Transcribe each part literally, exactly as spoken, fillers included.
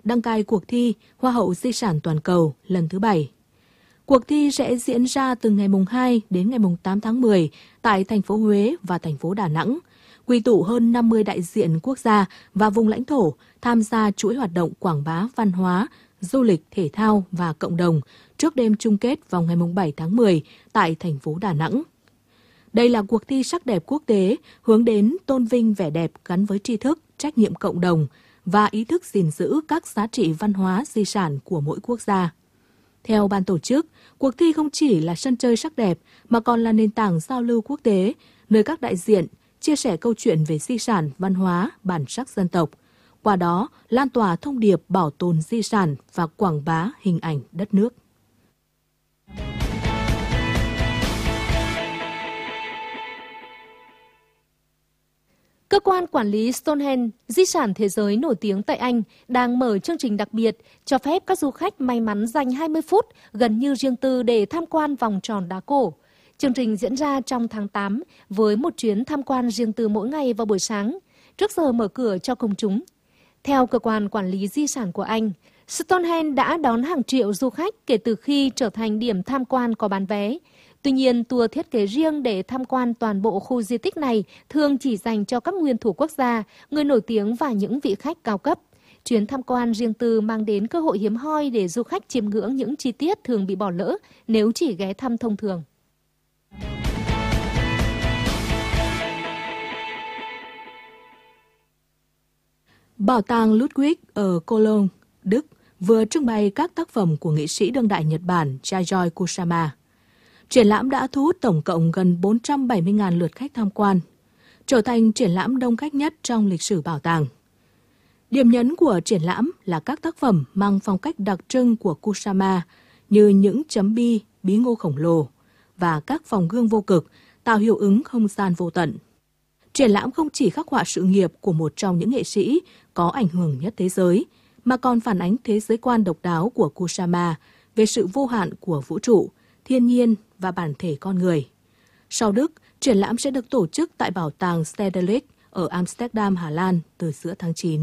đăng cai cuộc thi Hoa hậu Di sản Toàn cầu lần thứ bảy. Cuộc thi sẽ diễn ra từ ngày hai đến ngày tám tháng mười tại thành phố Huế và thành phố Đà Nẵng, quy tụ hơn năm mươi đại diện quốc gia và vùng lãnh thổ tham gia chuỗi hoạt động quảng bá văn hóa, du lịch, thể thao và cộng đồng trước đêm chung kết vào ngày bảy tháng mười tại thành phố Đà Nẵng. Đây là cuộc thi sắc đẹp quốc tế hướng đến tôn vinh vẻ đẹp gắn với tri thức, trách nhiệm cộng đồng và ý thức gìn giữ các giá trị văn hóa di sản của mỗi quốc gia. Theo ban tổ chức, cuộc thi không chỉ là sân chơi sắc đẹp mà còn là nền tảng giao lưu quốc tế, nơi các đại diện chia sẻ câu chuyện về di sản, văn hóa, bản sắc dân tộc. Qua đó, lan tỏa thông điệp bảo tồn di sản và quảng bá hình ảnh đất nước. Cơ quan quản lý Stonehenge, di sản thế giới nổi tiếng tại Anh, đang mở chương trình đặc biệt cho phép các du khách may mắn dành hai mươi phút gần như riêng tư để tham quan vòng tròn đá cổ. Chương trình diễn ra trong tháng tám với một chuyến tham quan riêng tư mỗi ngày vào buổi sáng, trước giờ mở cửa cho công chúng. Theo cơ quan quản lý di sản của Anh, Stonehenge đã đón hàng triệu du khách kể từ khi trở thành điểm tham quan có bán vé. Tuy nhiên, tour thiết kế riêng để tham quan toàn bộ khu di tích này thường chỉ dành cho các nguyên thủ quốc gia, người nổi tiếng và những vị khách cao cấp. Chuyến tham quan riêng tư mang đến cơ hội hiếm hoi để du khách chiêm ngưỡng những chi tiết thường bị bỏ lỡ nếu chỉ ghé thăm thông thường. Bảo tàng Ludwig ở Cologne, Đức vừa trưng bày các tác phẩm của nghệ sĩ đương đại Nhật Bản Yayoi Kusama. Triển lãm đã thu hút tổng cộng gần bốn trăm bảy mươi nghìn lượt khách tham quan, trở thành triển lãm đông khách nhất trong lịch sử bảo tàng. Điểm nhấn của triển lãm là các tác phẩm mang phong cách đặc trưng của Kusama như những chấm bi, bí ngô khổng lồ và các phòng gương vô cực tạo hiệu ứng không gian vô tận. Triển lãm không chỉ khắc họa sự nghiệp của một trong những nghệ sĩ có ảnh hưởng nhất thế giới, mà còn phản ánh thế giới quan độc đáo của Kusama về sự vô hạn của vũ trụ, thiên nhiên và bản thể con người. Sau Đức, triển lãm sẽ được tổ chức tại Bảo tàng Stedelijk ở Amsterdam, Hà Lan từ giữa tháng chín.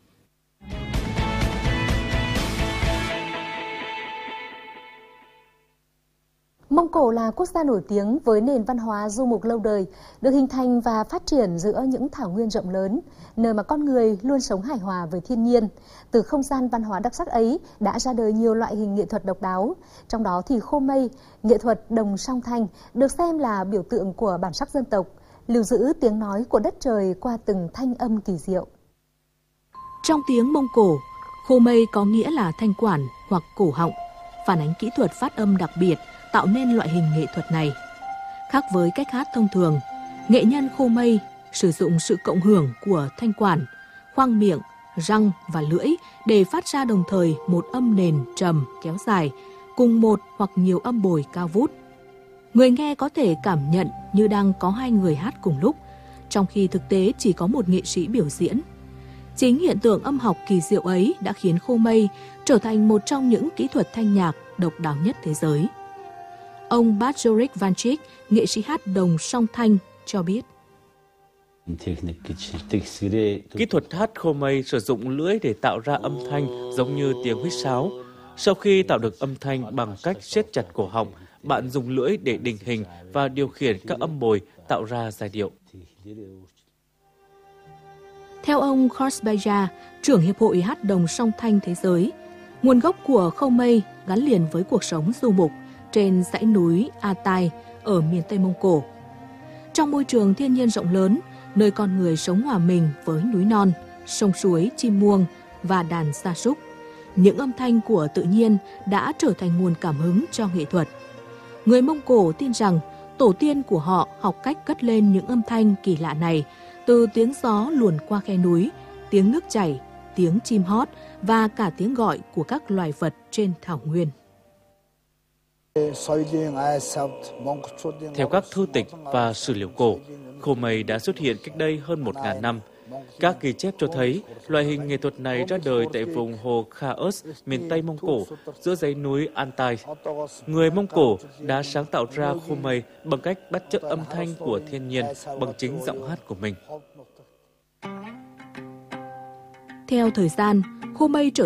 Mông Cổ là quốc gia nổi tiếng với nền văn hóa du mục lâu đời, được hình thành và phát triển giữa những thảo nguyên rộng lớn, nơi mà con người luôn sống hài hòa với thiên nhiên. Từ không gian văn hóa đặc sắc ấy đã ra đời nhiều loại hình nghệ thuật độc đáo, trong đó thì khô mây, nghệ thuật đồng song thanh, được xem là biểu tượng của bản sắc dân tộc, lưu giữ tiếng nói của đất trời qua từng thanh âm kỳ diệu. Trong tiếng Mông Cổ, khô mây có nghĩa là thanh quản hoặc cổ họng, phản ánh kỹ thuật phát âm đặc biệt tạo nên loại hình nghệ thuật này. Khác với cách hát thông thường, nghệ nhân khô mây sử dụng sự cộng hưởng của thanh quản, khoang miệng, răng và lưỡi để phát ra đồng thời một âm nền trầm kéo dài cùng một hoặc nhiều âm bồi cao vút. Người nghe có thể cảm nhận như đang có hai người hát cùng lúc, trong khi thực tế chỉ có một nghệ sĩ biểu diễn. Chính hiện tượng âm học kỳ diệu ấy đã khiến khô mây trở thành một trong những kỹ thuật thanh nhạc độc đáo nhất thế giới. Ông Bát-Jorik Vanchik, nghệ sĩ hát đồng song thanh, cho biết. Kỹ thuật hát khô mây sử dụng lưỡi để tạo ra âm thanh giống như tiếng huýt sáo. Sau khi tạo được âm thanh bằng cách siết chặt cổ họng, bạn dùng lưỡi để định hình và điều khiển các âm bồi tạo ra giai điệu. Theo ông Korsbaya, trưởng Hiệp hội Hát đồng song thanh thế giới, nguồn gốc của khâu mây gắn liền với cuộc sống du mục trên dãy núi Altai ở miền Tây Mông Cổ. Trong môi trường thiên nhiên rộng lớn, nơi con người sống hòa mình với núi non, sông suối, chim muông và đàn gia súc, những âm thanh của tự nhiên đã trở thành nguồn cảm hứng cho nghệ thuật. Người Mông Cổ tin rằng tổ tiên của họ học cách cất lên những âm thanh kỳ lạ này từ tiếng gió luồn qua khe núi, tiếng nước chảy, tiếng chim hót và cả tiếng gọi của các loài vật trên thảo nguyên. Theo các thư tịch và sử liệu cổ, khô mây đã xuất hiện cách đây hơn một nghìn năm. Các ghi chép cho thấy loại hình nghệ thuật này ra đời tại vùng hồ Khaos, miền Tây Mông Cổ, giữa dãy núi Altai. Người Mông Cổ đã sáng tạo ra khô mây bằng cách bắt chước âm thanh của thiên nhiên bằng chính giọng hát của mình. Theo thời gian, khô mây trở